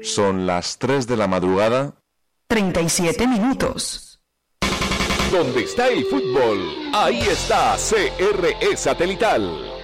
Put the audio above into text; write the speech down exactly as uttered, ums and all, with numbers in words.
Son las tres de la madrugada. treinta y siete minutos. Donde está el fútbol, ahí está C R E Satelital.